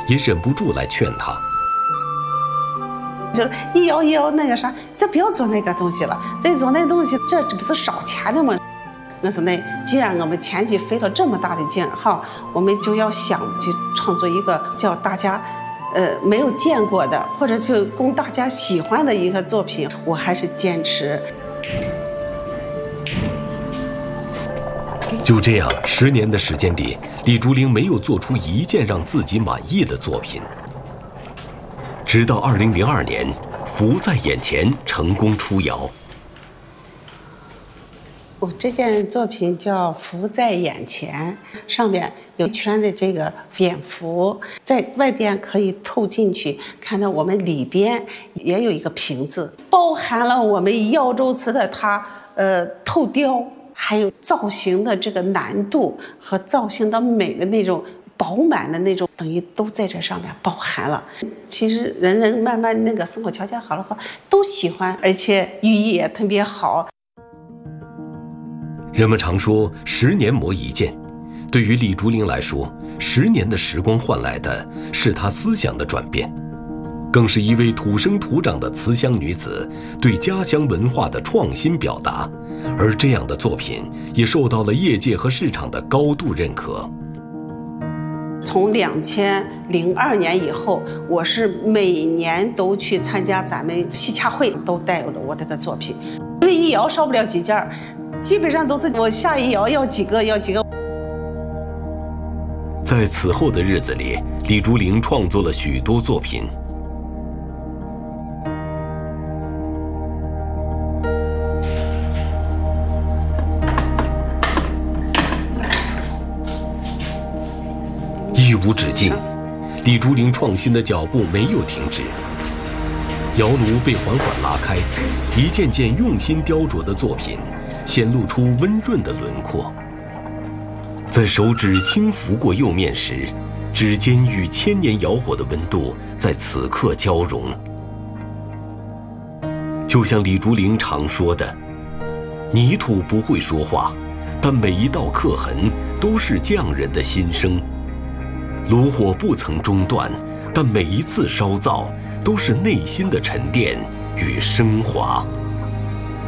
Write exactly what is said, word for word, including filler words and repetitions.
也忍不住来劝他。 就是一摇一摇那个啥，这不要做那个东西了，再做那东西，这这不是烧钱的吗？我说那既然我们前期费了这么大的劲儿哈，我们就要想去创作一个叫大家，呃没有见过的，或者就供大家喜欢的一个作品。我还是坚持。 就这样，十年的时间里，李竹灵没有做出一件让自己满意的作品。直到二零零二年，《福在眼前》成功出窑。 我这件作品叫《福在眼前》，上面有一圈的这个蝙蝠，在外边可以透进去，看到我们里边也有一个瓶子，包含了我们耀州瓷的它呃透雕，还有造型的这个难度和造型的美的那种饱满的那种，等于都在这上面包含了。其实人人慢慢那个生活条件好了后都喜欢，而且寓意也特别好。 人们常说十年磨一剑，对于李竹灵来说，十年的时光换来的是她思想的转变，更是一位土生土长的瓷乡女子对家乡文化的创新表达，而这样的作品也受到了业界和市场的高度认可。 从两千零二年以后，我是每年都去参加咱们西洽会，都带有了我这个作品。因为一窑烧不了几件，基本上都是我下一窑要几个要几个。 在此后的日子里，李竹灵创作了许多作品。一无止境，李竹灵创新的脚步没有停止。窑炉被缓缓拉开，一件件用心雕琢的作品显露出温润的轮廓。在手指轻拂过釉面时，指尖与千年窑火的温度在此刻交融。就像李竹灵常说的，泥土不会说话，但每一道刻痕都是匠人的心声。炉火不曾中断，但每一次烧造都是内心的沉淀与升华。